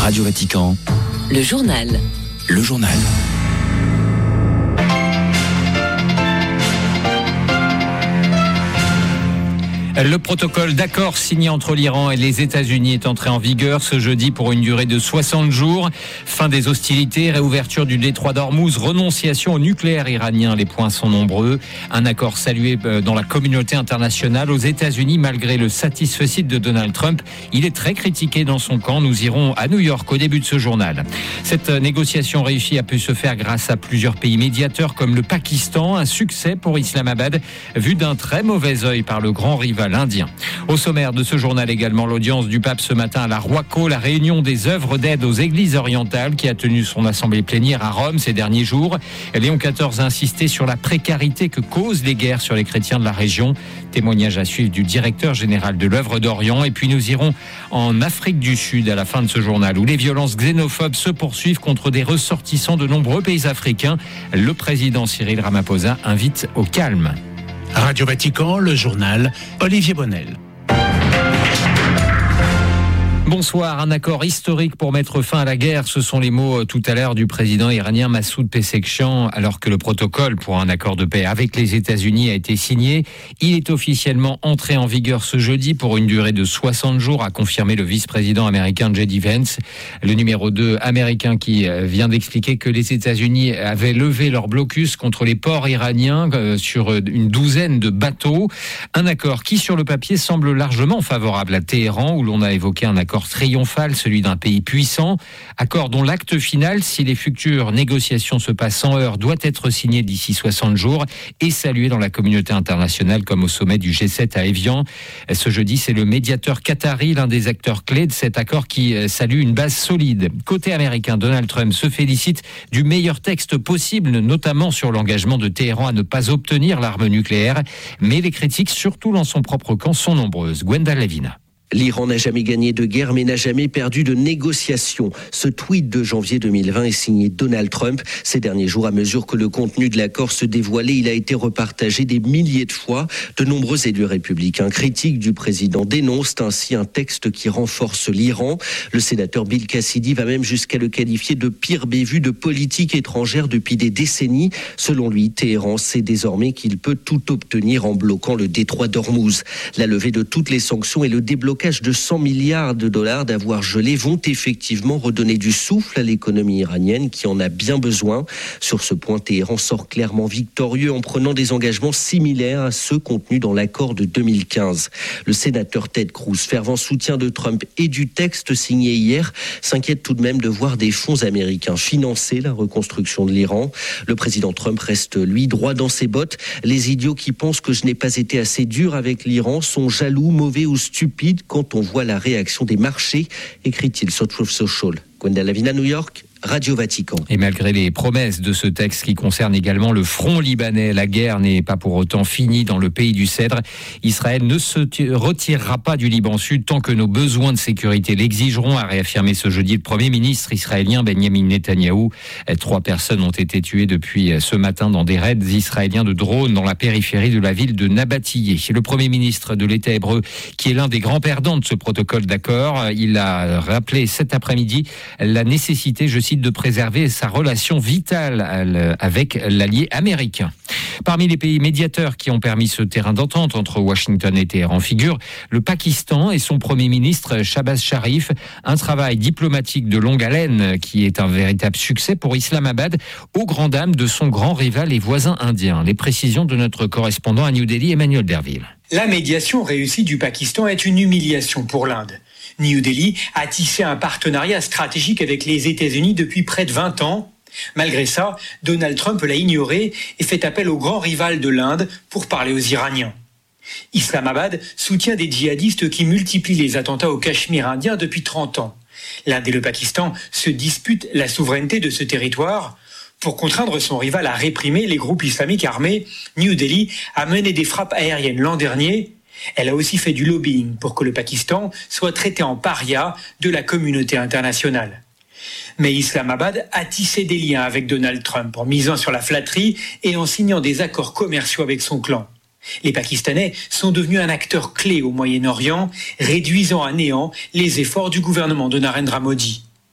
Radio Vatican. Le journal. Le journal. Le protocole d'accord signé entre l'Iran et les États-Unis est entré en vigueur ce jeudi pour une durée de 60 jours. Fin des hostilités, réouverture du détroit d'Ormuz, renonciation au nucléaire iranien. Les points sont nombreux. Un accord salué dans la communauté internationale. Aux États-Unis, malgré le satisfecit de Donald Trump, il est très critiqué dans son camp. Nous irons à New York au début de ce journal. Cette négociation réussie a pu se faire grâce à plusieurs pays médiateurs comme le Pakistan. Un succès pour Islamabad, vu d'un très mauvais œil par le grand rival indien. Au sommaire de ce journal également, l'audience du pape ce matin à la Roaco, la réunion des œuvres d'aide aux églises orientales qui a tenu son assemblée plénière à Rome ces derniers jours. Léon XIV a insisté sur la précarité que causent les guerres sur les chrétiens de la région. Témoignage à suivre du directeur général de l'œuvre d'Orient. Et puis nous irons en Afrique du Sud à la fin de ce journal où les violences xénophobes se poursuivent contre des ressortissants de nombreux pays africains. Le président Cyril Ramaphosa invite au calme. Radio Vatican, le journal, Olivier Bonnel. Bonsoir, un accord historique pour mettre fin à la guerre. Ce sont les mots tout à l'heure du président iranien Massoud Pezeshkian, alors que le protocole pour un accord de paix avec les États-Unis a été signé. Il est officiellement entré en vigueur ce jeudi pour une durée de 60 jours, a confirmé le vice-président américain J.D. Vance. Le numéro 2 américain qui vient d'expliquer que les États-Unis avaient levé leur blocus contre les ports iraniens sur une douzaine de bateaux. Un accord qui, sur le papier, semble largement favorable à Téhéran, où l'on a évoqué un accord triomphal, celui d'un pays puissant, accord dont l'acte final, si les futures négociations se passent sans heurts, doit être signé d'ici 60 jours et salué dans la communauté internationale comme au sommet du G7 à Évian. Ce jeudi, c'est le médiateur qatari, l'un des acteurs clés de cet accord qui salue une base solide. Côté américain, Donald Trump se félicite du meilleur texte possible, notamment sur l'engagement de Téhéran à ne pas obtenir l'arme nucléaire, mais les critiques, surtout dans son propre camp, sont nombreuses. Gwenda Levina. L'Iran n'a jamais gagné de guerre, mais n'a jamais perdu de négociation. Ce tweet de janvier 2020 est signé Donald Trump. Ces derniers jours, à mesure que le contenu de l'accord se dévoilait, il a été repartagé des milliers de fois. De nombreux élus républicains critiques du président dénoncent ainsi un texte qui renforce l'Iran. Le sénateur Bill Cassidy va même jusqu'à le qualifier de pire bévue de politique étrangère depuis des décennies. Selon lui, Téhéran sait désormais qu'il peut tout obtenir en bloquant le détroit d'Ormuz. La levée de toutes les sanctions et le déblocage de 100 milliards de dollars d'avoirs gelés vont effectivement redonner du souffle à l'économie iranienne qui en a bien besoin. Sur ce point, Téhéran sort clairement victorieux en prenant des engagements similaires à ceux contenus dans l'accord de 2015. Le sénateur Ted Cruz, fervent soutien de Trump et du texte signé hier, s'inquiète tout de même de voir des fonds américains financer la reconstruction de l'Iran. Le président Trump reste, lui, droit dans ses bottes. Les idiots qui pensent que je n'ai pas été assez dur avec l'Iran sont jaloux, mauvais ou stupides quand on voit la réaction des marchés, écrit-il sur Truth Social. Gwenda Lavina, New York, Radio Vatican. Et malgré les promesses de ce texte qui concerne également le front libanais, la guerre n'est pas pour autant finie dans le pays du Cèdre. Israël ne se retirera pas du Liban Sud tant que nos besoins de sécurité l'exigeront, a réaffirmé ce jeudi le Premier ministre israélien Benjamin Netanyahou. 3 personnes ont été tuées depuis ce matin dans des raids israéliens de drones dans la périphérie de la ville de Nabatillé. Le Premier ministre de l'État hébreu, qui est l'un des grands perdants de ce protocole d'accord, il a rappelé cet après-midi la nécessité, je cite, de préserver sa relation vitale avec l'allié américain. Parmi les pays médiateurs qui ont permis ce terrain d'entente entre Washington et Téhéran figure le Pakistan et son Premier ministre Shahbaz Sharif. Un travail diplomatique de longue haleine qui est un véritable succès pour Islamabad, aux grandes dames de son grand rival et voisin indien. Les précisions de notre correspondant à New Delhi, Emmanuel Derville. La médiation réussie du Pakistan est une humiliation pour l'Inde. New Delhi a tissé un partenariat stratégique avec les États-Unis depuis près de 20 ans. Malgré ça, Donald Trump l'a ignoré et fait appel au grand rival de l'Inde pour parler aux Iraniens. Islamabad soutient des djihadistes qui multiplient les attentats au Cachemire indien depuis 30 ans. L'Inde et le Pakistan se disputent la souveraineté de ce territoire. Pour contraindre son rival à réprimer les groupes islamiques armés, New Delhi a mené des frappes aériennes l'an dernier. Elle a aussi fait du lobbying pour que le Pakistan soit traité en paria de la communauté internationale. Mais Islamabad a tissé des liens avec Donald Trump en misant sur la flatterie et en signant des accords commerciaux avec son clan. Les Pakistanais sont devenus un acteur clé au Moyen-Orient, réduisant à néant les efforts du gouvernement de Narendra Modi.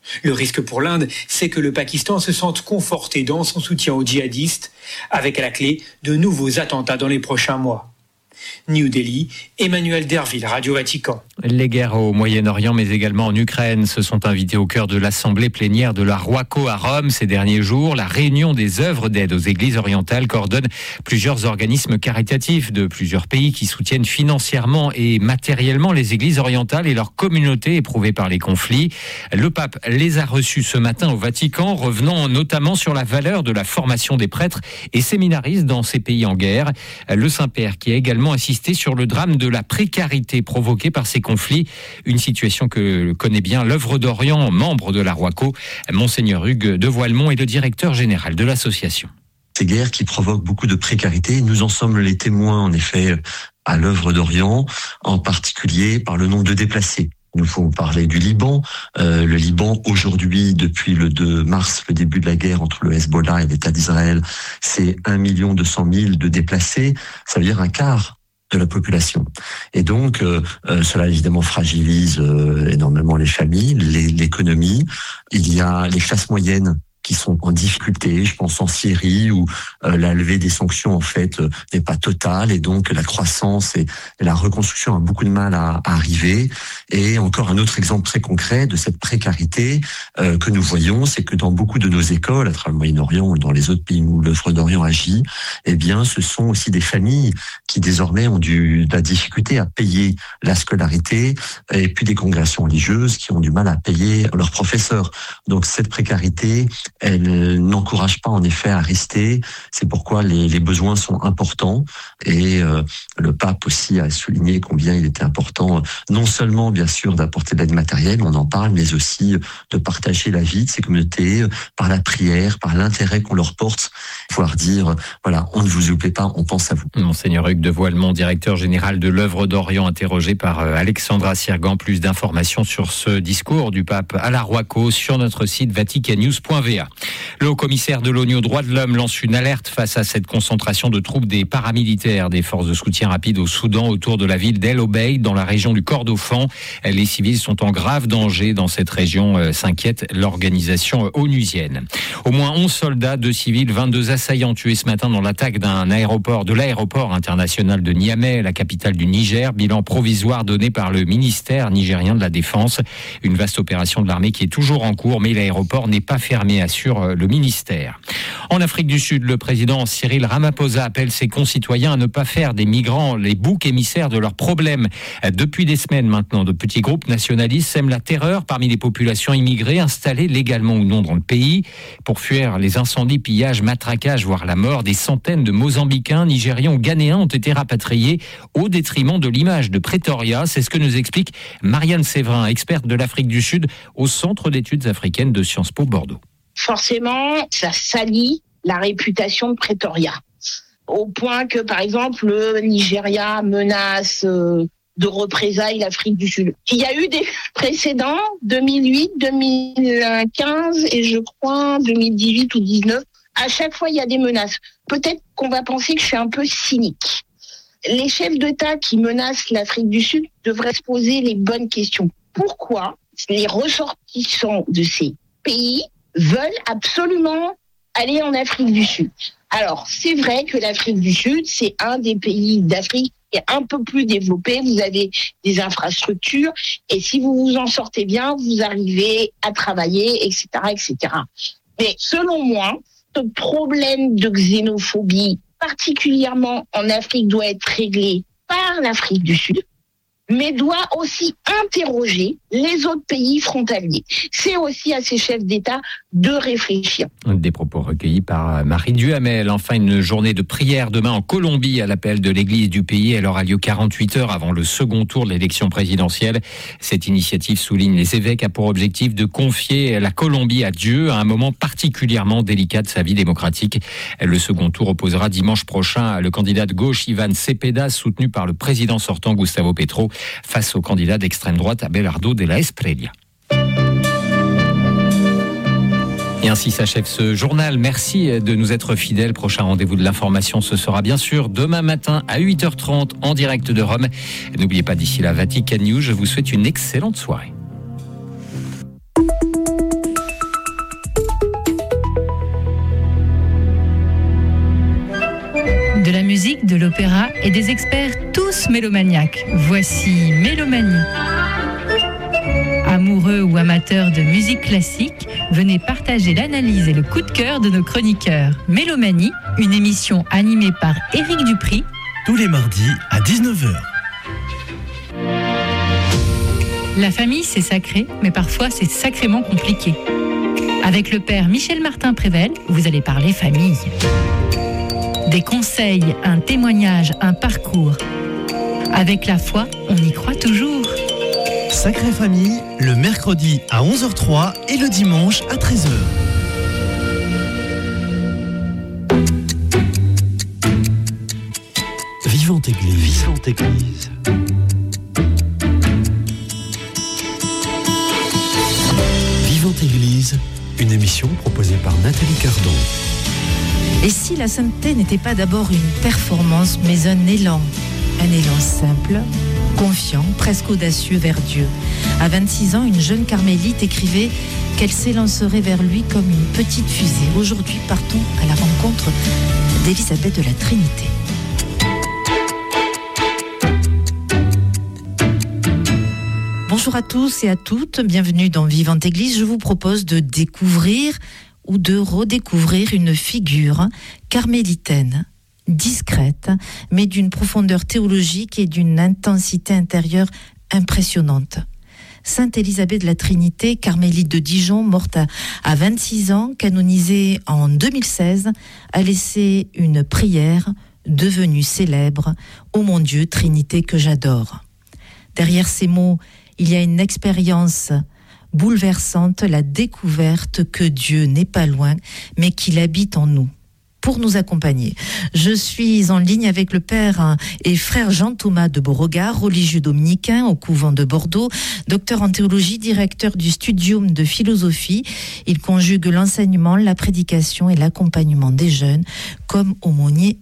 Le risque pour l'Inde, c'est que le Pakistan se sente conforté dans son soutien aux djihadistes, avec à la clé de nouveaux attentats dans les prochains mois. New Delhi, Emmanuel Derville, Radio Vatican. Les guerres au Moyen-Orient, mais également en Ukraine, se sont invités au cœur de l'assemblée plénière de la Roaco à Rome ces derniers jours. La réunion des œuvres d'aide aux églises orientales coordonne plusieurs organismes caritatifs de plusieurs pays qui soutiennent financièrement et matériellement les églises orientales et leurs communautés éprouvées par les conflits. Le pape les a reçus ce matin au Vatican, revenant notamment sur la valeur de la formation des prêtres et séminaristes dans ces pays en guerre. Le Saint-Père qui a également insisté sur le drame de la précarité provoquée par ces conflits, une situation que connaît bien l'œuvre d'Orient, membre de la Roaco. Monseigneur Hugues de Voilemont est le directeur général de l'association. Ces guerres qui provoquent beaucoup de précarité, nous en sommes les témoins en effet à l'œuvre d'Orient, en particulier par le nombre de déplacés. Nous faut parler du Liban. Le Liban, aujourd'hui, depuis le 2 mars, le début de la guerre entre le Hezbollah et l'État d'Israël, c'est 1 200 000 de déplacés. Ça veut dire un quart de la population. Et donc, cela évidemment fragilise énormément les familles, l'économie. Il y a les classes moyennes qui sont en difficulté, je pense en Syrie où la levée des sanctions en fait n'est pas totale et donc la croissance et la reconstruction a beaucoup de mal à arriver. Et encore un autre exemple très concret de cette précarité que nous voyons, c'est que dans beaucoup de nos écoles, à travers le Moyen-Orient ou dans les autres pays où l'œuvre d'Orient agit, eh bien ce sont aussi des familles qui désormais ont de la difficulté à payer la scolarité et puis des congrégations religieuses qui ont du mal à payer leurs professeurs. Donc cette précarité, elle n'encourage pas en effet à rester. C'est pourquoi les besoins sont importants. Et le pape aussi a souligné combien il était important, non seulement bien sûr d'apporter de l'aide matérielle, on en parle, mais aussi de partager la vie de ces communautés par la prière, par l'intérêt qu'on leur porte. Pouvoir dire, voilà, on ne vous oublie pas, on pense à vous. Monseigneur Hugues de Voilemont, directeur général de l'œuvre d'Orient, interrogé par Alexandra Sirgan. Plus d'informations sur ce discours du pape à la Roaco sur notre site vaticannews.va. Le haut-commissaire de l'ONU aux droits de l'homme lance une alerte face à cette concentration de troupes des paramilitaires des forces de soutien rapide au Soudan autour de la ville d'El Obeid dans la région du Kordofan. Les civils sont en grave danger dans cette région, s'inquiète l'organisation onusienne. Au moins 11 soldats, 2 civils, 22 assaillants tués ce matin dans l'attaque de l'aéroport international de Niamey, la capitale du Niger. Bilan provisoire donné par le ministère nigérien de la Défense. Une vaste opération de l'armée qui est toujours en cours, mais l'aéroport n'est pas fermé, assure le ministère. En Afrique du Sud, le président Cyril Ramaphosa appelle ses concitoyens à ne pas faire des migrants les boucs émissaires de leurs problèmes. Depuis des semaines maintenant, de petits groupes nationalistes sèment la terreur parmi les populations immigrées installées légalement ou non dans le pays. Pour fuir les incendies, pillages, matraquages, voire la mort, des centaines de Mozambicains, Nigérians ou Ghanéens ont été rapatriés au détriment de l'image de Pretoria. C'est ce que nous explique Marianne Séverin, experte de l'Afrique du Sud au Centre d'études africaines de Sciences Po Bordeaux. Forcément, ça salit la réputation de Pretoria. Au point que, par exemple, le Nigeria menace de représailles l'Afrique du Sud. Il y a eu des précédents, 2008, 2015 et je crois 2018 ou 2019. À chaque fois, il y a des menaces. Peut-être qu'on va penser que je suis un peu cynique. Les chefs d'État qui menacent l'Afrique du Sud devraient se poser les bonnes questions. Pourquoi les ressortissants de ces pays veulent absolument aller en Afrique du Sud? Alors, c'est vrai que l'Afrique du Sud, c'est un des pays d'Afrique qui est un peu plus développé. Vous avez des infrastructures et si vous vous en sortez bien, vous arrivez à travailler, etc., etc. Mais selon moi, ce problème de xénophobie, particulièrement en Afrique, doit être réglé par l'Afrique du Sud, mais doit aussi interroger les autres pays frontaliers. C'est aussi à ces chefs d'État de réfléchir. Des propos recueillis par Marie Duhamel. Enfin, une journée de prière demain en Colombie à l'appel de l'église du pays. Elle aura lieu 48 heures avant le second tour de l'élection présidentielle. Cette initiative, souligne les évêques, a pour objectif de confier la Colombie à Dieu à un moment particulièrement délicat de sa vie démocratique. Le second tour opposera dimanche prochain le candidat de gauche Ivan Cepeda, soutenu par le président sortant Gustavo Petro, face au candidat d'extrême droite Abelardo de la Espriella. Et ainsi s'achève ce journal. Merci de nous être fidèles. Prochain rendez-vous de l'information, ce sera bien sûr demain matin à 8h30 en direct de Rome. N'oubliez pas d'ici là Vatican News. Je vous souhaite une excellente soirée. musique, de l'opéra et des experts tous mélomaniaques. Voici Mélomanie. Amoureux ou amateurs de musique classique, venez partager l'analyse et le coup de cœur de nos chroniqueurs. Mélomanie, une émission animée par Éric Dupri. Tous les mardis à 19h. La famille, c'est sacré, mais parfois c'est sacrément compliqué. Avec le père Michel Martin-Prével, vous allez parler famille. Des conseils, un témoignage, un parcours. Avec la foi, on y croit toujours. Sacrée Famille, le mercredi à 11h03 et le dimanche à 13h. Vivante Église. Vivante Église. Vivante Église, une émission proposée par Nathalie Cardon. Et si la sainteté n'était pas d'abord une performance, mais un élan simple, confiant, presque audacieux vers Dieu. À 26 ans, une jeune carmélite écrivait qu'elle s'élancerait vers lui comme une petite fusée. Aujourd'hui, partons à la rencontre d'Élisabeth de la Trinité. Bonjour à tous et à toutes, bienvenue dans Vivante Église. Je vous propose de découvrir ou de redécouvrir une figure carmélitaine, discrète, mais d'une profondeur théologique et d'une intensité intérieure impressionnante. Sainte Élisabeth de la Trinité, carmélite de Dijon, morte à 26 ans, canonisée en 2016, a laissé une prière devenue célèbre « Ô mon Dieu, Trinité que j'adore ». Derrière ces mots, il y a une expérience bouleversante, la découverte que Dieu n'est pas loin, mais qu'il habite en nous. Pour nous accompagner, je suis en ligne avec le père et frère Jean-Thomas de Beauregard, religieux dominicain au couvent de Bordeaux, docteur en théologie, directeur du studium de philosophie. Il conjugue l'enseignement, la prédication et l'accompagnement des jeunes comme aumônier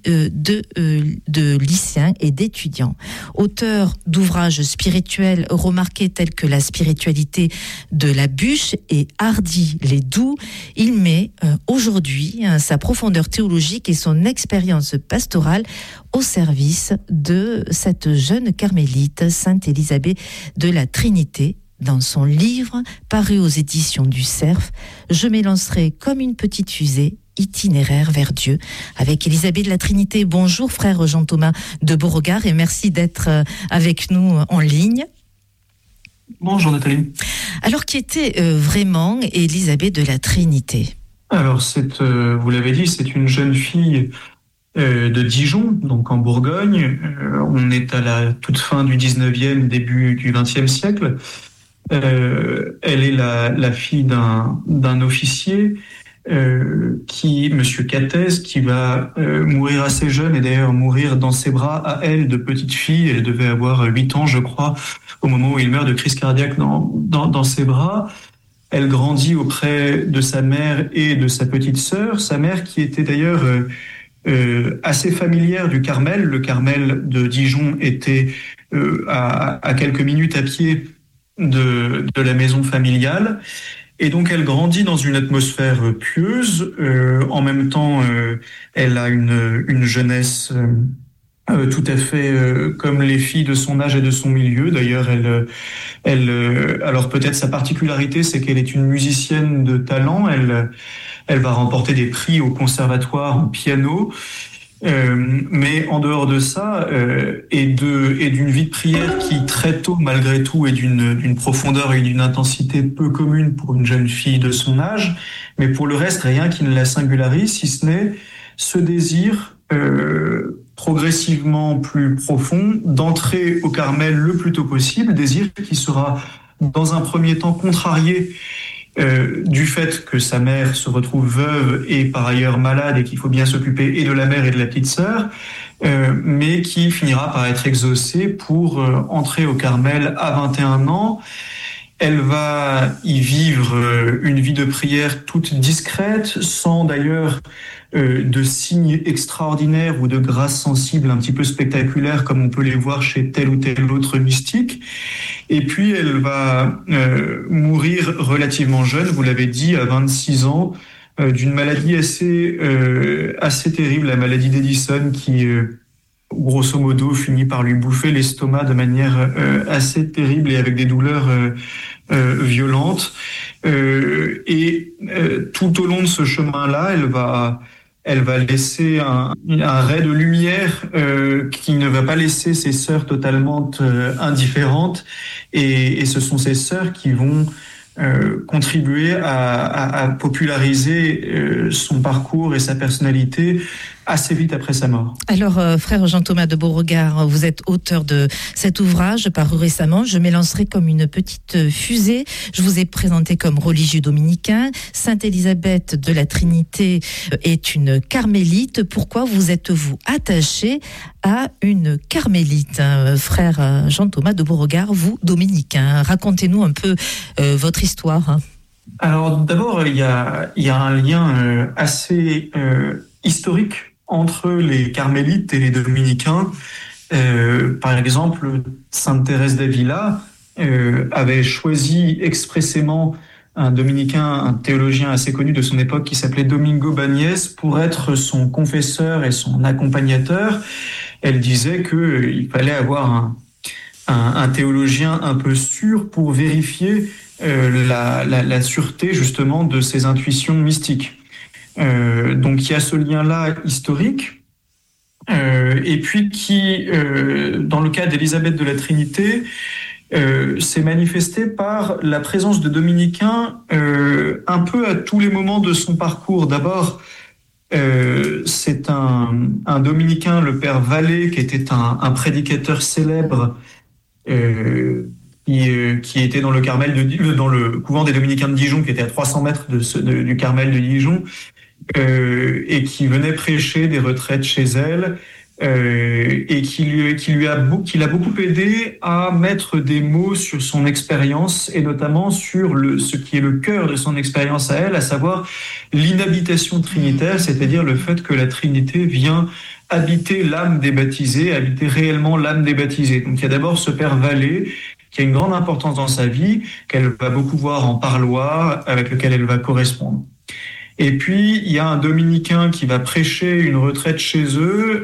de lycéens et d'étudiants. Auteur d'ouvrages spirituels remarqués tels que La spiritualité de la bûche et Hardi les doux, il met aujourd'hui sa profondeur théologique et son expérience pastorale au service de cette jeune carmélite, Sainte Élisabeth de la Trinité. Dans son livre, paru aux éditions du Cerf, je m'élancerai comme une petite fusée, itinéraire vers Dieu, avec Élisabeth de la Trinité. Bonjour frère Jean-Thomas de Beauregard et merci d'être avec nous en ligne. Bonjour Nathalie. Alors qui était vraiment Élisabeth de la Trinité ? Alors, vous l'avez dit, c'est une jeune fille de Dijon, donc en Bourgogne. On est à la toute fin du 19e, début du 20e siècle. Elle est la fille d'un officier, Monsieur Cathès, qui va mourir assez jeune et d'ailleurs mourir dans ses bras à elle de petite fille. Elle devait avoir 8 ans, je crois, au moment où il meurt de crise cardiaque dans ses bras. Elle grandit auprès de sa mère et de sa petite sœur. Sa mère qui était d'ailleurs assez familière du Carmel. Le Carmel de Dijon était à quelques minutes à pied de la maison familiale. Et donc elle grandit dans une atmosphère pieuse. En même temps, elle a une jeunesse tout à fait comme les filles de son âge et de son milieu. D'ailleurs, alors peut-être sa particularité, c'est qu'elle est une musicienne de talent. Elle va remporter des prix au conservatoire en piano. Mais en dehors de ça, et d'une vie de prière qui très tôt, malgré tout, est d'une profondeur et d'une intensité peu commune pour une jeune fille de son âge. Mais pour le reste, rien qui ne la singularise, si ce n'est ce désir progressivement plus profond d'entrer au Carmel le plus tôt possible, désir qui sera dans un premier temps contrarié du fait que sa mère se retrouve veuve et par ailleurs malade et qu'il faut bien s'occuper et de la mère et de la petite sœur, mais qui finira par être exaucé pour entrer au Carmel à 21 ans. Elle va y vivre une vie de prière toute discrète, sans d'ailleurs de signes extraordinaires ou de grâces sensibles un petit peu spectaculaires comme on peut les voir chez tel ou tel autre mystique. Et puis elle va mourir relativement jeune, vous l'avez dit, à 26 ans, d'une maladie assez terrible, la maladie d'Edison grosso modo, finit par lui bouffer l'estomac de manière assez terrible et avec des douleurs violentes. Et tout au long de ce chemin-là, elle va laisser un ray de lumière qui ne va pas laisser ses sœurs totalement indifférentes. Et ce sont ces sœurs qui vont contribuer à populariser son parcours et sa personnalité assez vite après sa mort. Alors, frère Jean-Thomas de Beauregard, vous êtes auteur de cet ouvrage paru récemment. Je m'élancerai comme une petite fusée. Je vous ai présenté comme religieux dominicain. Sainte Élisabeth de la Trinité est une carmélite. Pourquoi vous êtes-vous attaché à une carmélite, frère Jean-Thomas de Beauregard, vous, dominicain? Racontez-nous un peu votre histoire. Alors, d'abord, il y a un lien assez historique entre les carmélites et les dominicains. Par exemple, Sainte Thérèse d'Avila avait choisi expressément un dominicain, un théologien assez connu de son époque qui s'appelait Domingo Bagnès pour être son confesseur et son accompagnateur. Elle disait qu'il fallait avoir un théologien un peu sûr pour vérifier la sûreté justement de ses intuitions mystiques. Donc il y a ce lien-là historique, et puis qui, dans le cas d'Élisabeth de la Trinité, s'est manifesté par la présence de dominicains un peu à tous les moments de son parcours. D'abord, c'est un dominicain, le père Vallée, qui était un prédicateur célèbre, qui était dans le Carmel dans le couvent des dominicains de Dijon, qui était à 300 mètres du Carmel de Dijon, et qui venait prêcher des retraites chez elle, et qui l'a beaucoup aidé à mettre des mots sur son expérience, et notamment sur ce qui est le cœur de son expérience à elle, à savoir l'inhabitation trinitaire, c'est-à-dire le fait que la Trinité vient habiter l'âme des baptisés, habiter réellement l'âme des baptisés. Donc il y a d'abord ce père Vallée, qui a une grande importance dans sa vie, qu'elle va beaucoup voir en parloir, avec lequel elle va correspondre. Et puis, il y a un dominicain qui va prêcher une retraite chez elle,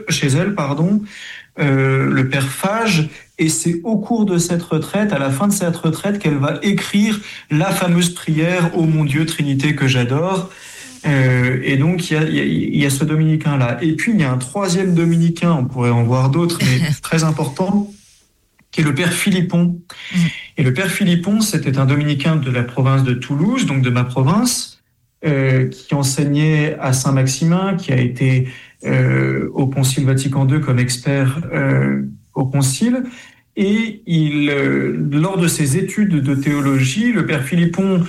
le père Fage, et c'est au cours de cette retraite, à la fin de cette retraite, qu'elle va écrire la fameuse prière « Ô mon Dieu, Trinité que j'adore ». Et donc, il y a ce dominicain-là. Et puis, il y a un troisième dominicain, on pourrait en voir d'autres, mais très important, qui est le père Philippon. Et le père Philippon, c'était un dominicain de la province de Toulouse, donc de ma province, qui enseignait à Saint-Maximin, qui a été au Concile Vatican II comme expert au Concile. Et lors de ses études de théologie, le père Philippon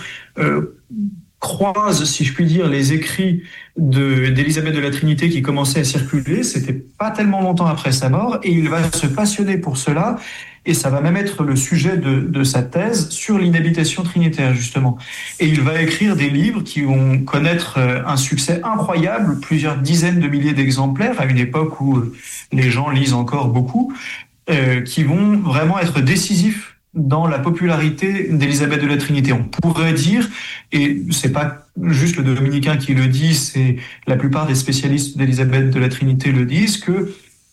croise, si je puis dire, les écrits d'Élisabeth de la Trinité qui commençaient à circuler. C'était pas tellement longtemps après sa mort, et il va se passionner pour cela, et ça va même être le sujet de sa thèse sur l'inhabitation trinitaire, justement. Et il va écrire des livres qui vont connaître un succès incroyable, plusieurs dizaines de milliers d'exemplaires, à une époque où les gens lisent encore beaucoup, qui vont vraiment être décisifs dans la popularité d'Élisabeth de la Trinité. On pourrait dire, et c'est pas juste le dominicain qui le dit, c'est la plupart des spécialistes d'Élisabeth de la Trinité le disent, que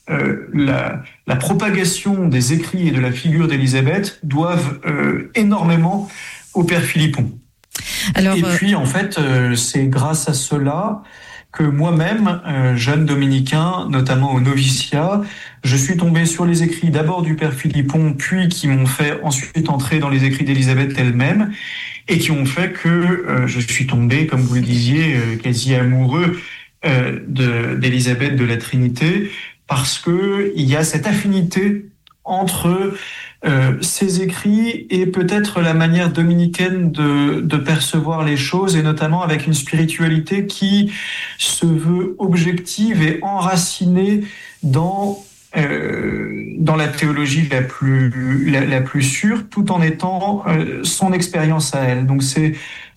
la propagation des écrits et de la figure d'Élisabeth doivent énormément au père Philippon. Alors, et puis, en fait, c'est grâce à cela que moi-même, jeune dominicain, notamment au noviciat, je suis tombé sur les écrits d'abord du père Philippon, puis qui m'ont fait ensuite entrer dans les écrits d'Élisabeth elle-même, et qui ont fait que je suis tombé, comme vous le disiez, quasi amoureux d'Élisabeth de la Trinité, parce que il y a cette affinité entre ces écrits et peut-être la manière dominicaine de percevoir les choses, et notamment avec une spiritualité qui se veut objective et enracinée dans la théologie la plus sûre, tout en étant son expérience à elle. Donc c'est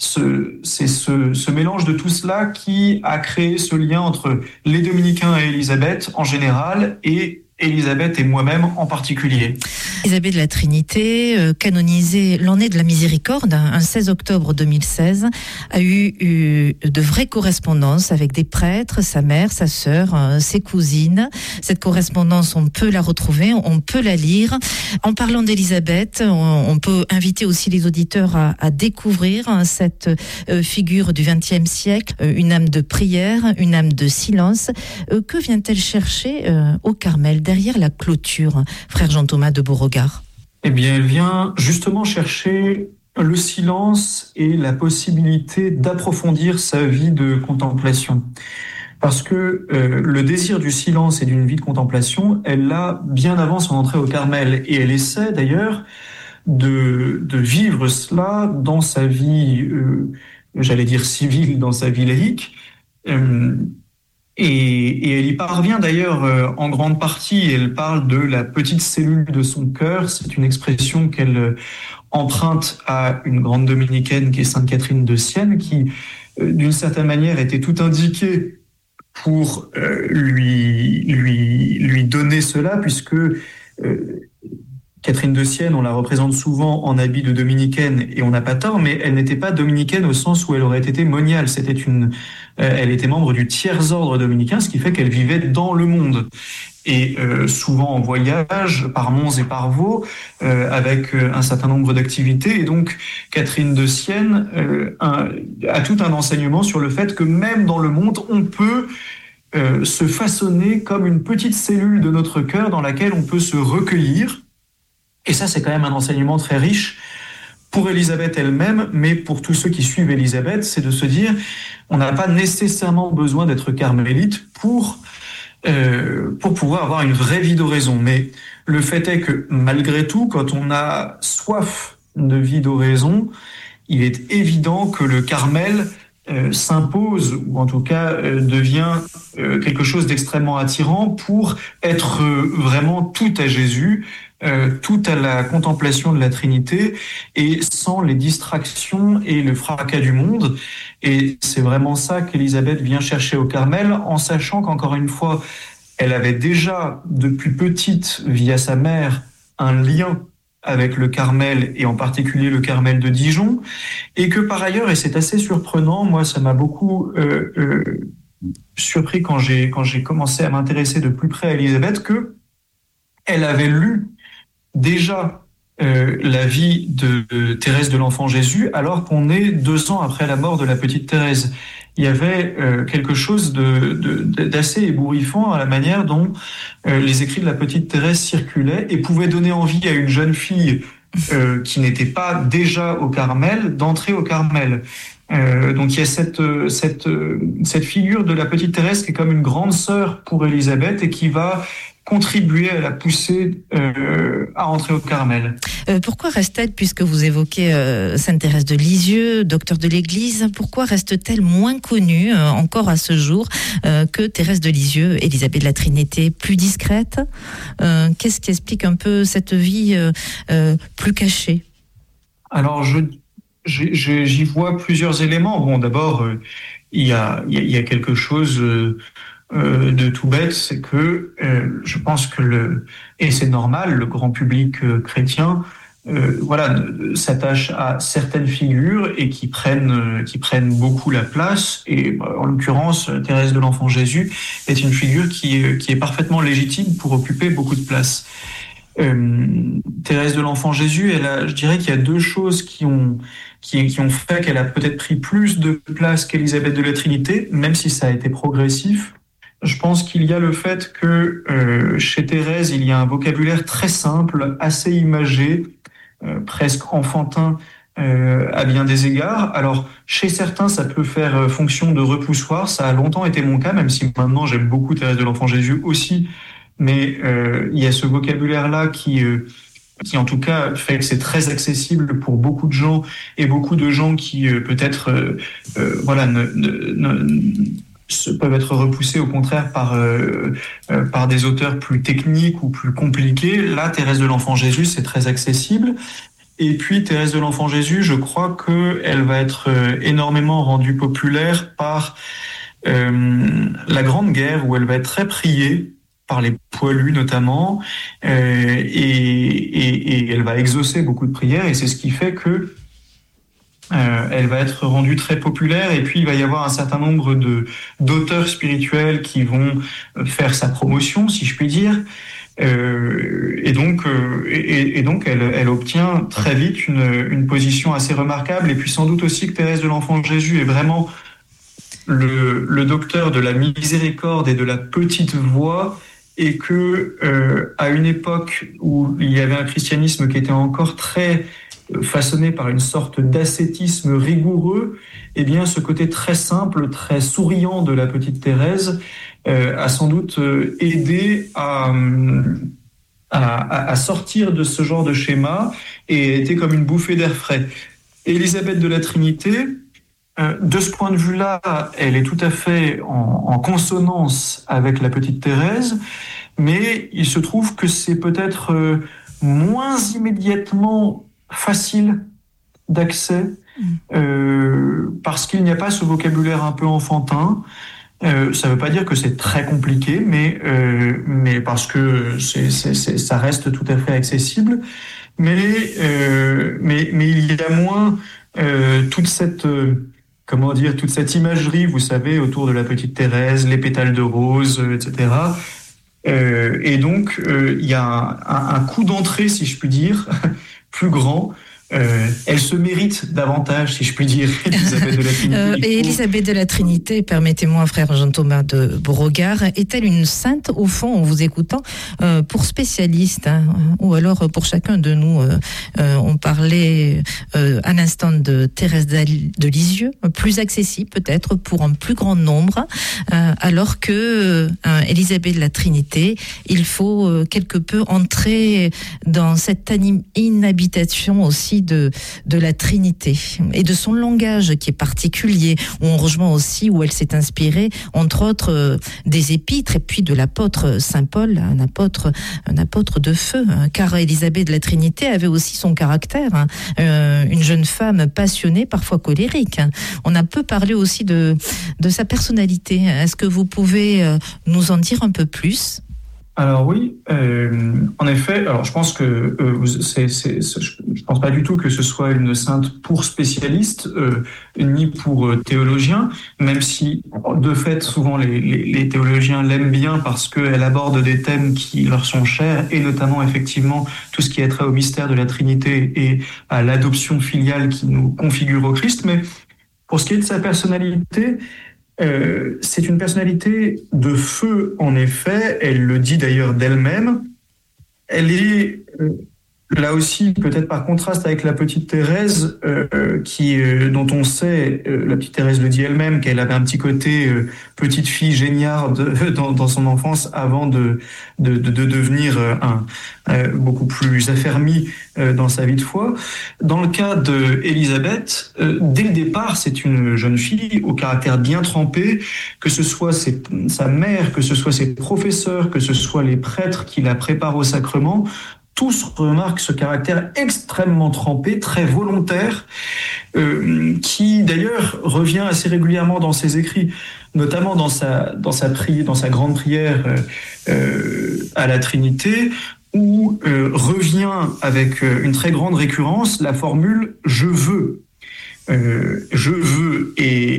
ce mélange de tout cela qui a créé ce lien entre les dominicains et Élisabeth en général, et Élisabeth et moi-même en particulier. Élisabeth de la Trinité, canonisée l'année de la miséricorde, un 16 octobre 2016, a eu de vraies correspondances avec des prêtres, sa mère, sa sœur, ses cousines. Cette correspondance, on peut la retrouver, on peut la lire. En parlant d'Élisabeth, on peut inviter aussi les auditeurs à découvrir cette figure du XXe siècle, une âme de prière, une âme de silence. Que vient-elle chercher au Carmel, derrière la clôture, frère Jean-Thomas de Beauregard? Eh bien, elle vient justement chercher le silence et la possibilité d'approfondir sa vie de contemplation. Parce que le désir du silence et d'une vie de contemplation, elle l'a bien avant son entrée au Carmel. Et elle essaie d'ailleurs de vivre cela dans sa vie, j'allais dire civile, dans sa vie laïque. Et elle y parvient d'ailleurs en grande partie. Elle parle de la petite cellule de son cœur. C'est une expression qu'elle emprunte à une grande dominicaine qui est Sainte Catherine de Sienne, qui, d'une certaine manière, était tout indiquée pour lui donner cela, puisque Catherine de Sienne, on la représente souvent en habit de dominicaine, et on n'a pas tort, mais elle n'était pas dominicaine au sens où elle aurait été moniale. Elle était membre du tiers ordre dominicain, ce qui fait qu'elle vivait dans le monde. Et souvent en voyage, par Mons et par Vaux, avec un certain nombre d'activités. Et donc, Catherine de Sienne a tout un enseignement sur le fait que même dans le monde, on peut se façonner comme une petite cellule de notre cœur dans laquelle on peut se recueillir. Et ça, c'est quand même un enseignement très riche pour Élisabeth elle-même, mais pour tous ceux qui suivent Élisabeth, c'est de se dire, on n'a pas nécessairement besoin d'être carmélite pour pouvoir avoir une vraie vie d'oraison. Mais le fait est que, malgré tout, quand on a soif de vie d'oraison, il est évident que le Carmel s'impose, ou en tout cas devient quelque chose d'extrêmement attirant pour être vraiment tout à Jésus, tout à la contemplation de la Trinité, et sans les distractions et le fracas du monde. Et c'est vraiment ça qu'Élisabeth vient chercher au Carmel, en sachant qu'encore une fois, elle avait déjà, depuis petite, via sa mère, un lien avec le Carmel, et en particulier le Carmel de Dijon, et que par ailleurs, et c'est assez surprenant, moi ça m'a beaucoup surpris quand j'ai commencé à m'intéresser de plus près à Élisabeth, que elle avait lu déjà la vie de Thérèse de l'Enfant Jésus, alors qu'on est 2 ans après la mort de la petite Thérèse. Il y avait quelque chose d'assez ébouriffant à la manière dont les écrits de la petite Thérèse circulaient et pouvaient donner envie à une jeune fille qui n'était pas déjà au Carmel d'entrer au Carmel. Donc il y a cette figure de la petite Thérèse qui est comme une grande sœur pour Élisabeth et qui va contribuer à la pousser à entrer au Carmel. Pourquoi reste-t-elle, puisque vous évoquez Sainte Thérèse de Lisieux, docteur de l'Église, pourquoi reste-t-elle moins connue encore à ce jour que Thérèse de Lisieux, Élisabeth de la Trinité, plus discrète? Qu'est-ce qui explique un peu cette vie plus cachée? Alors j'y vois plusieurs éléments. Bon, d'abord, il y a quelque chose de tout bête, c'est que je pense que et c'est normal, le grand public chrétien s'attache à certaines figures et qui prennent beaucoup la place, et en l'occurrence Thérèse de l'Enfant Jésus est une figure qui est parfaitement légitime pour occuper beaucoup de place. Thérèse de l'Enfant Jésus, je dirais qu'il y a 2 choses qui ont fait qu'elle a peut-être pris plus de place qu'Élisabeth de la Trinité, même si ça a été progressif. Je pense qu'il y a le fait que chez Thérèse, il y a un vocabulaire très simple, assez imagé, presque enfantin à bien des égards. Alors, chez certains, ça peut faire fonction de repoussoir. Ça a longtemps été mon cas, même si maintenant j'aime beaucoup Thérèse de l'Enfant Jésus aussi. Mais il y a ce vocabulaire-là qui en tout cas fait que c'est très accessible pour beaucoup de gens, et beaucoup de gens qui peut-être peuvent être repoussés au contraire par des auteurs plus techniques ou plus compliqués. Là, Thérèse de l'Enfant Jésus, c'est très accessible. Et puis Thérèse de l'Enfant Jésus, je crois qu'elle va être énormément rendue populaire par la Grande Guerre, où elle va être très priée. par les poilus notamment, et elle va exaucer beaucoup de prières, et c'est ce qui fait que elle va être rendue très populaire, et puis il va y avoir un certain nombre d'auteurs spirituels qui vont faire sa promotion, si je puis dire. Et donc elle obtient très vite une position assez remarquable, et puis sans doute aussi que Thérèse de l'Enfant Jésus est vraiment le docteur de la miséricorde et de la petite voix, et que à une époque où il y avait un christianisme qui était encore très façonné par une sorte d'ascétisme rigoureux, eh bien ce côté très simple, très souriant de la petite Thérèse a sans doute aidé à sortir de ce genre de schéma, et a été comme une bouffée d'air frais. Élisabeth de la Trinité, de ce point de vue-là, elle est tout à fait en consonance avec la petite Thérèse, mais il se trouve que c'est peut-être moins immédiatement facile d'accès, parce qu'il n'y a pas ce vocabulaire un peu enfantin. Ça ne veut pas dire que c'est très compliqué, mais parce que ça reste tout à fait accessible. Mais il y a moins toute cette imagerie, vous savez, autour de la petite Thérèse, les pétales de rose, etc. Et donc il y a un coup d'entrée, si je puis dire, plus grand. Elle se mérite davantage, si je puis dire, Élisabeth de la Trinité. Élisabeth de la Trinité, permettez-moi, frère Jean-Thomas de Beauregard, est-elle une sainte, au fond, en vous écoutant, pour spécialistes, ou alors pour chacun de nous? On parlait à l'instant de Thérèse de Lisieux, plus accessible peut-être pour un plus grand nombre, alors que Élisabeth de la Trinité, il faut quelque peu entrer dans cette inhabitation aussi de la Trinité et de son langage qui est particulier, où on rejoint aussi où elle s'est inspirée, entre autres, des épîtres, et puis de l'apôtre Saint Paul, un apôtre de feu, car Élisabeth de la Trinité avait aussi son caractère, une jeune femme passionnée, parfois colérique. On a peu parlé aussi de sa personnalité. Est-ce que vous pouvez nous en dire un peu plus ? Alors oui, en effet. Alors je pense que je pense pas du tout que ce soit une sainte pour spécialistes ni pour théologiens, même si de fait souvent les théologiens l'aiment bien parce qu'elle aborde des thèmes qui leur sont chers, et notamment effectivement tout ce qui est trait au mystère de la Trinité et à l'adoption filiale qui nous configure au Christ. Mais pour ce qui est de sa personnalité, c'est une personnalité de feu, en effet. Elle le dit d'ailleurs d'elle-même. Elle est là aussi, peut-être par contraste avec la petite Thérèse, dont on sait, la petite Thérèse le dit elle-même, qu'elle avait un petit côté petite fille géniarde dans son enfance, avant de devenir beaucoup plus affermie dans sa vie de foi. Dans le cas d'Élisabeth, dès le départ, c'est une jeune fille au caractère bien trempé, que ce soit sa mère, que ce soit ses professeurs, que ce soit les prêtres qui la préparent au sacrement. Tous remarquent ce caractère extrêmement trempé, très volontaire, qui d'ailleurs revient assez régulièrement dans ses écrits, notamment dans sa grande prière à la Trinité, où revient avec une très grande récurrence la formule « je veux ». Je veux,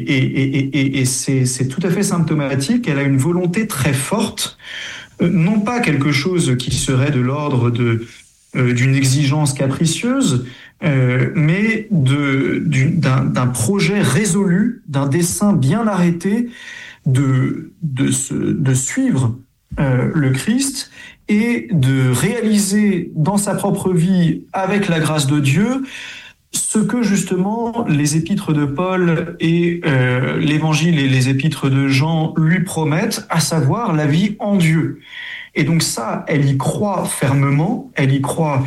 et c'est tout à fait symptomatique. Elle a une volonté très forte, non pas quelque chose qui serait de l'ordre d'une exigence capricieuse, mais d'un projet résolu, d'un dessein bien arrêté de suivre le Christ et de réaliser dans sa propre vie, avec la grâce de Dieu, ce que justement les épîtres de Paul et l'évangile et les épîtres de Jean lui promettent, à savoir la vie en Dieu. Et donc ça, elle y croit fermement, elle y croit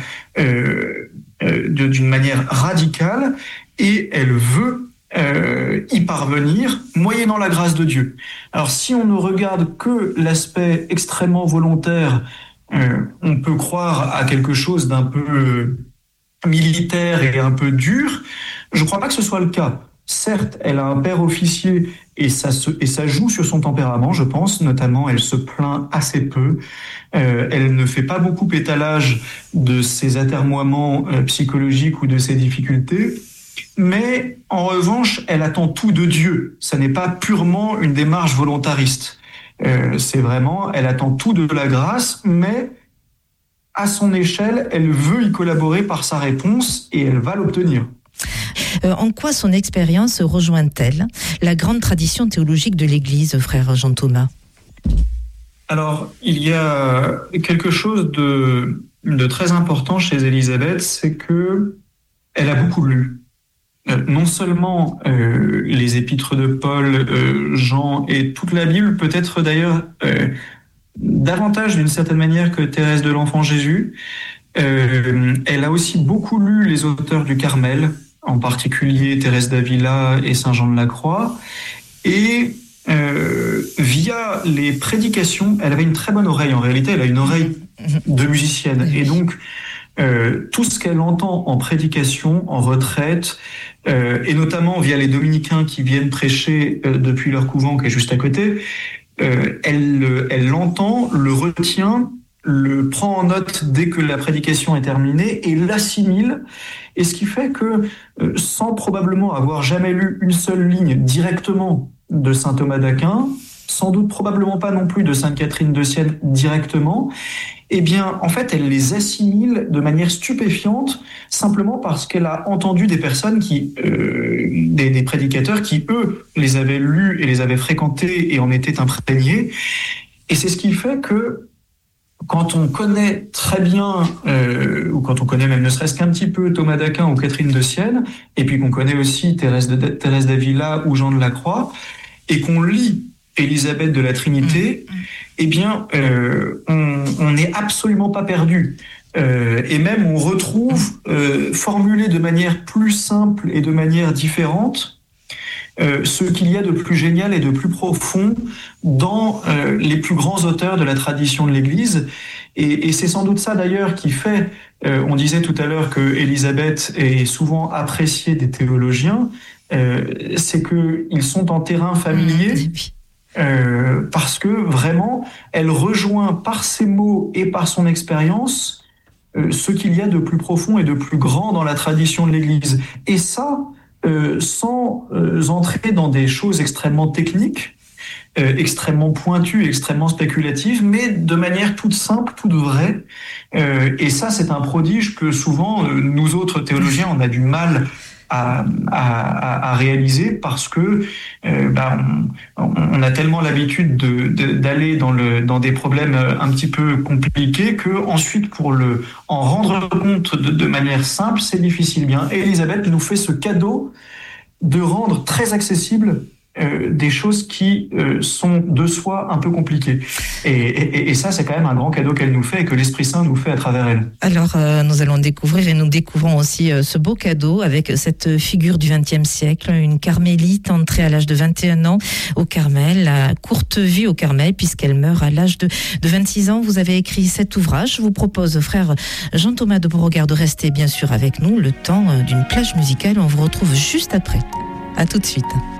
d'une manière radicale, et elle veut y parvenir, moyennant la grâce de Dieu. Alors si on ne regarde que l'aspect extrêmement volontaire, on peut croire à quelque chose d'un peu militaire et un peu dur. Je ne crois pas que ce soit le cas. certes, elle a un père officier et ça joue sur son tempérament, je pense. Notamment, elle se plaint assez peu. Elle ne fait pas beaucoup étalage de ses atermoiements psychologiques ou de ses difficultés. Mais en revanche, elle attend tout de Dieu. Ça n'est pas purement une démarche volontariste. C'est vraiment, elle attend tout de la grâce, mais à son échelle, elle veut y collaborer par sa réponse et elle va l'obtenir. En quoi son expérience rejoint-elle la grande tradition théologique de l'Église, frère Jean-Thomas ? Alors, il y a quelque chose de très important chez Élisabeth, c'est que elle a beaucoup lu. Non seulement les épîtres de Paul, Jean et toute la Bible, peut-être d'ailleurs davantage d'une certaine manière que Thérèse de l'Enfant Jésus. Elle a aussi beaucoup lu les auteurs du Carmel, en particulier Thérèse d'Avila et Saint Jean de la Croix. Et via les prédications, elle avait une très bonne oreille. En réalité, elle a une oreille de musicienne. Et donc, tout ce qu'elle entend en prédication, en retraite, et notamment via les dominicains qui viennent prêcher depuis leur couvent qui est juste à côté, elle l'entend, le retient, le prend en note dès que la prédication est terminée et l'assimile. Et ce qui fait que, sans probablement avoir jamais lu une seule ligne directement de saint Thomas d'Aquin, sans doute probablement pas non plus de sainte Catherine de Sienne directement, eh bien, en fait, elle les assimile de manière stupéfiante, simplement parce qu'elle a entendu des personnes des prédicateurs qui, eux, les avaient lus et les avaient fréquentés et en étaient imprégnés. Et c'est ce qui fait que, quand on connaît très bien, ou quand on connaît même ne serait-ce qu'un petit peu Thomas d'Aquin ou Catherine de Sienne, et puis qu'on connaît aussi Thérèse d'Avila ou Jean de la Croix, et qu'on lit Élisabeth de la Trinité, eh bien, on n'est absolument pas perdu. Et même on retrouve, formulé de manière plus simple et de manière différente, ce qu'il y a de plus génial et de plus profond dans les plus grands auteurs de la tradition de l'Église. Et c'est sans doute ça d'ailleurs qui fait, on disait tout à l'heure que Élisabeth est souvent appréciée des théologiens, c'est qu'ils sont en terrain familier, parce que vraiment, elle rejoint par ses mots et par son expérience ce qu'il y a de plus profond et de plus grand dans la tradition de l'Église. Et ça, sans entrer dans des choses extrêmement techniques, extrêmement pointues, extrêmement spéculatives, mais de manière toute simple, toute vraie. Et ça, c'est un prodige que souvent, nous autres théologiens, on a du mal à réaliser parce que on a tellement l'habitude d'aller dans des problèmes un petit peu compliqués que ensuite pour en rendre compte de manière simple, c'est difficile. Bien, Élisabeth nous fait ce cadeau de rendre très accessible des choses qui sont de soi un peu compliquées. Et ça, c'est quand même un grand cadeau qu'elle nous fait et que l'Esprit Saint nous fait à travers elle. Alors, nous allons découvrir et nous découvrons aussi ce beau cadeau avec cette figure du XXe siècle, une carmélite entrée à l'âge de 21 ans au Carmel, la courte vie au Carmel puisqu'elle meurt à l'âge de 26 ans. Vous avez écrit cet ouvrage. Je vous propose, frère Jean-Thomas de Beauregard, de rester bien sûr avec nous le temps d'une plage musicale. On vous retrouve juste après. À tout de suite.